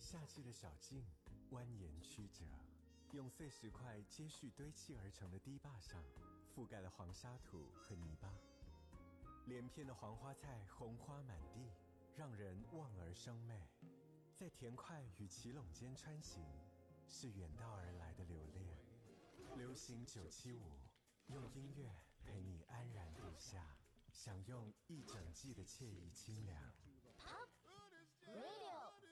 夏季的小径蜿蜒曲折，用碎石块接续堆砌而成的堤坝上，覆盖了黄沙土和泥巴。连片的黄花菜红花满地，让人望而生媚。在田块与奇垄间穿行，是远道而来的留恋。流行975，用音乐陪你安然度夏，享用一整季的惬意清凉。